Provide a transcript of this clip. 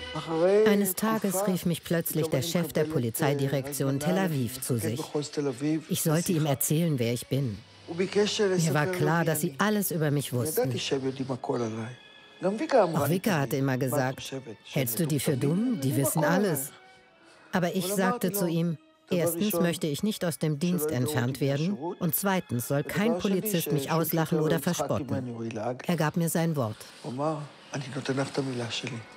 Eines Tages rief mich plötzlich der Chef der Polizeidirektion Tel Aviv zu sich. Ich sollte ihm erzählen, wer ich bin. Mir war klar, dass sie alles über mich wussten. Auch Vika hatte immer gesagt, hältst du die für dumm? Die wissen alles. Aber ich sagte zu ihm, erstens möchte ich nicht aus dem Dienst entfernt werden und zweitens soll kein Polizist mich auslachen oder verspotten. Er gab mir sein Wort.